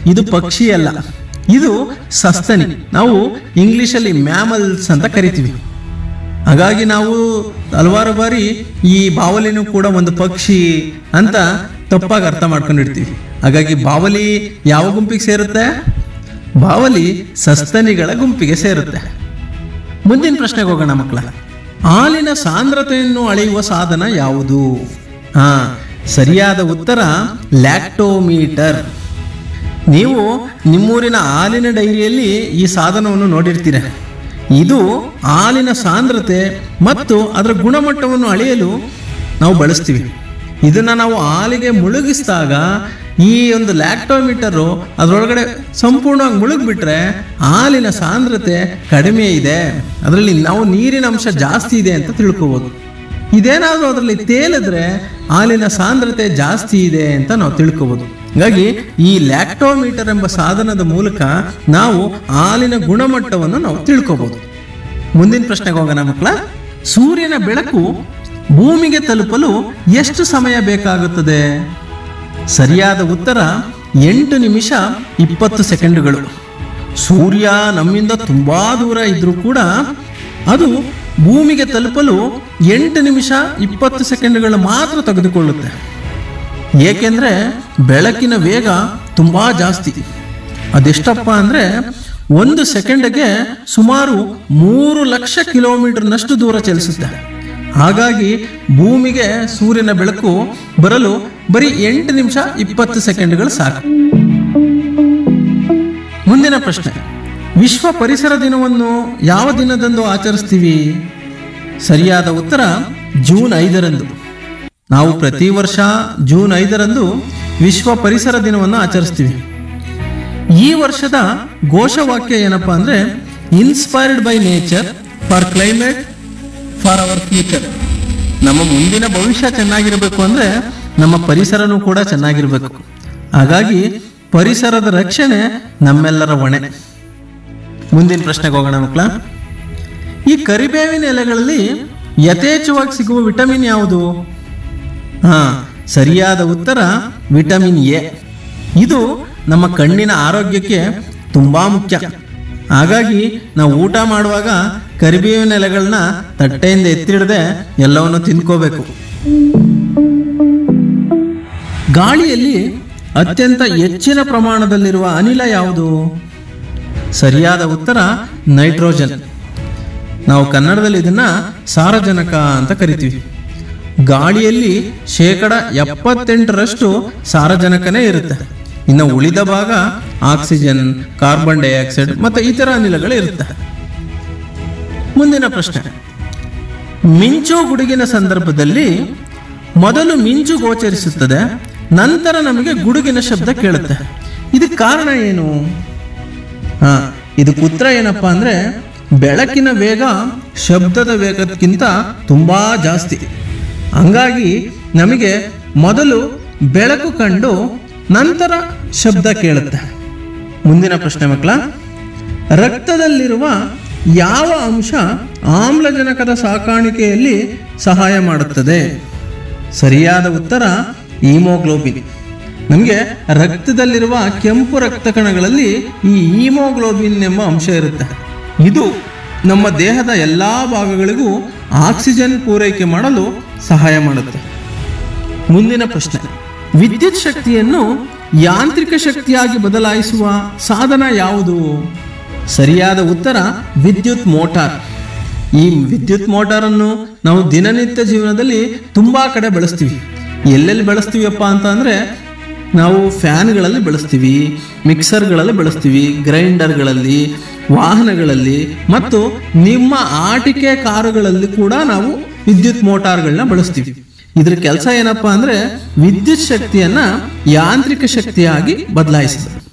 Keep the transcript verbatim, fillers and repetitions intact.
ಇದು ಪಕ್ಷಿ ಅಲ್ಲ, ಇದು ಸಸ್ತನಿ. ನಾವು ಇಂಗ್ಲಿಷಲ್ಲಿ ಮ್ಯಾಮಲ್ಸ್ ಅಂತ ಕರಿತೀವಿ. ಹಾಗಾಗಿ ನಾವು ಹಲವಾರು ಬಾರಿ ಈ ಬಾವಲಿನೂ ಕೂಡ ಒಂದು ಪಕ್ಷಿ ಅಂತ ತಪ್ಪಾಗಿ ಅರ್ಥ ಮಾಡ್ಕೊಂಡಿರ್ತೀವಿ. ಹಾಗಾಗಿ ಬಾವಲಿ ಯಾವ ಗುಂಪಿಗೆ ಸೇರುತ್ತೆ? ಬಾವಲಿ ಸಸ್ತನಿಗಳ ಗುಂಪಿಗೆ ಸೇರುತ್ತೆ. ಮುಂದಿನ ಪ್ರಶ್ನೆಗೆ ಹೋಗೋಣ ಮಕ್ಕಳ. ಹಾಲಿನ ಸಾಂದ್ರತೆಯನ್ನು ಅಳೆಯುವ ಸಾಧನ ಯಾವುದು? ಹಾ, ಸರಿಯಾದ ಉತ್ತರ ಲ್ಯಾಕ್ಟೋಮೀಟರ್. ನೀವು ನಿಮ್ಮೂರಿನ ಹಾಲಿನ ಡೈರಿಯಲ್ಲಿ ಈ ಸಾಧನವನ್ನು ನೋಡಿರ್ತೀರ. ಇದು ಹಾಲಿನ ಸಾಂದ್ರತೆ ಮತ್ತು ಅದರ ಗುಣಮಟ್ಟವನ್ನು ಅಳೆಯಲು ನಾವು ಬಳಸ್ತೀವಿ. ಇದನ್ನ ನಾವು ಹಾಲಿಗೆ ಮುಳುಗಿಸಿದಾಗ ಈ ಒಂದು ಲ್ಯಾಕ್ಟೋಮೀಟರು ಅದರೊಳಗಡೆ ಸಂಪೂರ್ಣವಾಗಿ ಮುಳುಗಿಬಿಟ್ರೆ ಹಾಲಿನ ಸಾಂದ್ರತೆ ಕಡಿಮೆ ಇದೆ, ಅದರಲ್ಲಿ ನಾವು ನೀರಿನ ಅಂಶ ಜಾಸ್ತಿ ಇದೆ ಅಂತ ತಿಳ್ಕೋಬೋದು. ಇದೇನಾದರೂ ಅದರಲ್ಲಿ ತೇಲಿದ್ರೆ ಹಾಲಿನ ಸಾಂದ್ರತೆ ಜಾಸ್ತಿ ಇದೆ ಅಂತ ನಾವು ತಿಳ್ಕೋಬೋದು. ಹಾಗಾಗಿ ಈ ಲ್ಯಾಕ್ಟೋಮೀಟರ್ ಎಂಬ ಸಾಧನದ ಮೂಲಕ ನಾವು ಹಾಲಿನ ಗುಣಮಟ್ಟವನ್ನು ನಾವು ತಿಳ್ಕೋಬಹುದು. ಮುಂದಿನ ಪ್ರಶ್ನೆಗೆ ಹೋಗೋಣ ಮಕ್ಕಳ. ಸೂರ್ಯನ ಬೆಳಕು ಭೂಮಿಗೆ ತಲುಪಲು ಎಷ್ಟು ಸಮಯ ಬೇಕಾಗುತ್ತದೆ? ಸರಿಯಾದ ಉತ್ತರ ಎಂಟು ನಿಮಿಷ ಇಪ್ಪತ್ತು ಸೆಕೆಂಡುಗಳು. ಸೂರ್ಯ ನಮ್ಮಿಂದ ತುಂಬಾ ದೂರ ಇದ್ರೂ ಕೂಡ ಅದು ಭೂಮಿಗೆ ತಲುಪಲು ಎಂಟು ನಿಮಿಷ ಇಪ್ಪತ್ತು ಸೆಕೆಂಡುಗಳು ಮಾತ್ರ ತೆಗೆದುಕೊಳ್ಳುತ್ತೆ. ಏಕೆಂದರೆ ಬೆಳಕಿನ ವೇಗ ತುಂಬ ಜಾಸ್ತಿ. ಅದೆಷ್ಟಪ್ಪ ಅಂದರೆ ಒಂದು ಸೆಕೆಂಡ್ಗೆ ಸುಮಾರು ಮೂರು ಲಕ್ಷ ಕಿಲೋಮೀಟರ್ನಷ್ಟು ದೂರ ಚಲಿಸುತ್ತೆ. ಹಾಗಾಗಿ ಭೂಮಿಗೆ ಸೂರ್ಯನ ಬೆಳಕು ಬರಲು ಬರೀ ಎಂಟು ನಿಮಿಷ ಇಪ್ಪತ್ತು ಸೆಕೆಂಡ್ಗಳು ಸಾಕು. ಮುಂದಿನ ಪ್ರಶ್ನೆ. ವಿಶ್ವ ಪರಿಸರ ದಿನವನ್ನು ಯಾವ ದಿನದಂದು ಆಚರಿಸ್ತೀವಿ? ಸರಿಯಾದ ಉತ್ತರ ಜೂನ್ ಐದರಂದು. ನಾವು ಪ್ರತಿ ವರ್ಷ ಜೂನ್ ಐದರಂದು ವಿಶ್ವ ಪರಿಸರ ದಿನವನ್ನು ಆಚರಿಸ್ತೀವಿ. ಈ ವರ್ಷದ ಘೋಷವಾಕ್ಯ ಏನಪ್ಪಾ ಅಂದ್ರೆ inspired by nature for climate for our future. ನಮ್ಮ ಮುಂದಿನ ಭವಿಷ್ಯ ಚೆನ್ನಾಗಿರಬೇಕು ಅಂದ್ರೆ ನಮ್ಮ ಪರಿಸರನೂ ಕೂಡ ಚೆನ್ನಾಗಿರ್ಬೇಕು. ಹಾಗಾಗಿ ಪರಿಸರದ ರಕ್ಷಣೆ ನಮ್ಮೆಲ್ಲರ ಹೊಣೆ. ಮುಂದಿನ ಪ್ರಶ್ನೆಗೆ ಹೋಗೋಣ ಮಕ್ಕಳ. ಈ ಕರಿಬೇವಿನ ಎಲೆಗಳಲ್ಲಿ ಯಥೇಚ್ಛವಾಗಿ ಸಿಗುವ ವಿಟಮಿನ್ ಯಾವುದು? ಹಾ, ಸರಿಯಾದ ಉತ್ತರ ವಿಟಮಿನ್ ಎ. ಇದು ನಮ್ಮ ಕಣ್ಣಿನ ಆರೋಗ್ಯಕ್ಕೆ ತುಂಬಾ ಮುಖ್ಯ. ಹಾಗಾಗಿ ನಾವು ಊಟ ಮಾಡುವಾಗ ಕರಿಬೇವಿನ ಎಲೆಗಳನ್ನ ತಟ್ಟೆಯಿಂದ ಎತ್ತಿಡದೆ ಎಲ್ಲವನ್ನು ತಿನ್ಕೋಬೇಕು. ಗಾಳಿಯಲ್ಲಿ ಅತ್ಯಂತ ಹೆಚ್ಚಿನ ಪ್ರಮಾಣದಲ್ಲಿರುವ ಅನಿಲ ಯಾವುದು? ಸರಿಯಾದ ಉತ್ತರ ನೈಟ್ರೋಜನ್. ನಾವು ಕನ್ನಡದಲ್ಲಿ ಇದನ್ನ ಸಾರಜನಕ ಅಂತ ಕರಿತೀವಿ. ಗಾಳಿಯಲ್ಲಿ ಶೇಕಡ ಎಪ್ಪತ್ತೆಂಟರಷ್ಟು ಸಾರಜನಕನೇ ಇರುತ್ತೆ. ಇನ್ನು ಉಳಿದ ಭಾಗ ಆಕ್ಸಿಜನ್, ಕಾರ್ಬನ್ ಡೈಆಕ್ಸೈಡ್ ಮತ್ತು ಇತರ ಅನಿಲಗಳು ಇರುತ್ತೆ. ಮುಂದಿನ ಪ್ರಶ್ನೆ. ಮಿಂಚು ಗುಡುಗಿನ ಸಂದರ್ಭದಲ್ಲಿ ಮೊದಲು ಮಿಂಚು ಗೋಚರಿಸುತ್ತದೆ, ನಂತರ ನಮಗೆ ಗುಡುಗಿನ ಶಬ್ದ ಕೇಳುತ್ತೆ. ಇದಕ್ಕೆ ಕಾರಣ ಏನು? ಹಾ, ಇದಕ್ಕೆ ಉತ್ತರ ಏನಪ್ಪಾ ಅಂದ್ರೆ ಬೆಳಕಿನ ವೇಗ ಶಬ್ದದ ವೇಗಕ್ಕಿಂತ ತುಂಬಾ ಜಾಸ್ತಿ. ಹಂಗಾಗಿ ನಮಗೆ ಮೊದಲು ಬೆಳಕು ಕಂಡು ನಂತರ ಶಬ್ದ ಕೇಳುತ್ತೆ. ಮುಂದಿನ ಪ್ರಶ್ನೆ ಮಕ್ಕಳ. ರಕ್ತದಲ್ಲಿರುವ ಯಾವ ಅಂಶ ಆಮ್ಲಜನಕದ ಸಾಕಾಣಿಕೆಯಲ್ಲಿ ಸಹಾಯ ಮಾಡುತ್ತದೆ? ಸರಿಯಾದ ಉತ್ತರ ಹೀಮೋಗ್ಲೋಬಿನ್. ನಮಗೆ ರಕ್ತದಲ್ಲಿರುವ ಕೆಂಪು ರಕ್ತ ಕಣಗಳಲ್ಲಿ ಈ ಹೀಮೋಗ್ಲೋಬಿನ್ ಎಂಬ ಅಂಶ ಇರುತ್ತೆ. ಇದು ನಮ್ಮ ದೇಹದ ಎಲ್ಲಾ ಭಾಗಗಳಿಗೂ ಆಕ್ಸಿಜನ್ ಪೂರೈಕೆ ಮಾಡಲು ಸಹಾಯ ಮಾಡುತ್ತೆ. ಮುಂದಿನ ಪ್ರಶ್ನೆ. ವಿದ್ಯುತ್ ಶಕ್ತಿಯನ್ನು ಯಾಂತ್ರಿಕ ಶಕ್ತಿಯಾಗಿ ಬದಲಾಯಿಸುವ ಸಾಧನ ಯಾವುದು? ಸರಿಯಾದ ಉತ್ತರ ವಿದ್ಯುತ್ ಮೋಟಾರ್. ಈ ವಿದ್ಯುತ್ ಮೋಟಾರನ್ನು ನಾವು ದಿನನಿತ್ಯ ಜೀವನದಲ್ಲಿ ತುಂಬಾ ಕಡೆ ಬಳಸ್ತೀವಿ. ಎಲ್ಲೆಲ್ಲಿ ಬಳಸ್ತೀವಪ್ಪ ಅಂತ ಅಂದ್ರೆ ನಾವು ಫ್ಯಾನ್ಗಳಲ್ಲಿ ಬಳಸ್ತೀವಿ, ಮಿಕ್ಸರ್ಗಳಲ್ಲಿ ಬಳಸ್ತೀವಿ, ಗ್ರೈಂಡರ್ಗಳಲ್ಲಿ, ವಾಹನಗಳಲ್ಲಿ ಮತ್ತು ನಿಮ್ಮ ಆಟಿಕೆ ಕಾರುಗಳಲ್ಲಿ ಕೂಡ ನಾವು ವಿದ್ಯುತ್ ಮೋಟಾರ್ಗಳನ್ನ ಬಳಸ್ತೀವಿ. ಇದ್ರ ಕೆಲಸ ಏನಪ್ಪಾ ಅಂದ್ರೆ ವಿದ್ಯುತ್ ಶಕ್ತಿಯನ್ನ ಯಾಂತ್ರಿಕ ಶಕ್ತಿಯಾಗಿ ಬದಲಾಯಿಸಿದೆ.